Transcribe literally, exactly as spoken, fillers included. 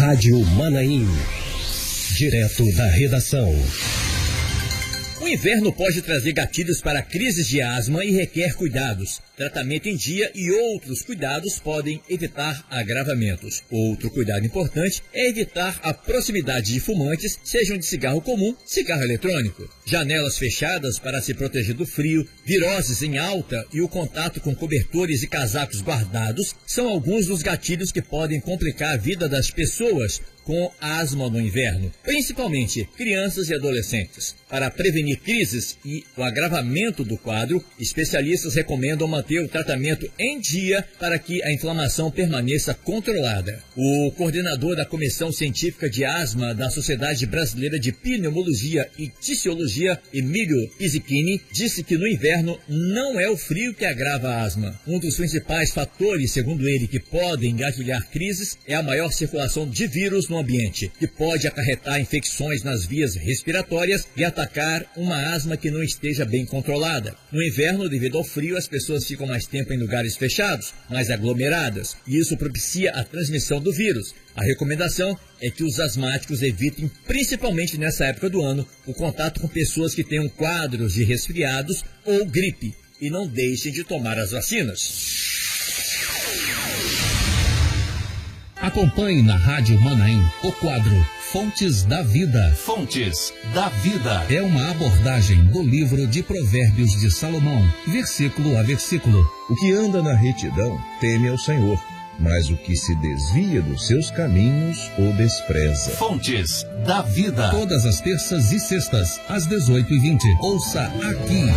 Rádio Manaim. Direto da redação. O inverno pode trazer gatilhos para crises de asma e requer cuidados. Tratamento em dia e outros cuidados podem evitar agravamentos. Outro cuidado importante é evitar a proximidade de fumantes, sejam de cigarro comum, cigarro eletrônico. Janelas fechadas para se proteger do frio, viroses em alta e o contato com cobertores e casacos guardados são alguns dos gatilhos que podem complicar a vida das pessoas com asma no inverno, principalmente crianças e adolescentes. Para prevenir crises e o agravamento do quadro, especialistas recomendam manter o tratamento em dia para que a inflamação permaneça controlada. O coordenador da Comissão Científica de Asma da Sociedade Brasileira de Pneumologia e Tisiologia, Emílio Isichini, disse que no inverno não é o frio que agrava a asma. Um dos principais fatores, segundo ele, que podem engatilhar crises é a maior circulação de vírus no ambiente, que pode acarretar infecções nas vias respiratórias e atacar uma asma que não esteja bem controlada. No inverno, devido ao frio, as pessoas ficam mais tempo em lugares fechados, mais aglomeradas, e isso propicia a transmissão do vírus. A recomendação é que os asmáticos evitem, principalmente nessa época do ano, o contato com pessoas que tenham quadros de resfriados ou gripe, e não deixem de tomar as vacinas. Acompanhe na Rádio Manaim o quadro Fontes da Vida. Fontes da Vida. É uma abordagem do livro de Provérbios de Salomão, versículo a versículo. O que anda na retidão teme ao Senhor, mas o que se desvia dos seus caminhos o despreza. Fontes da Vida. Todas as terças e sextas, às dezoito e vinte. Ouça aqui.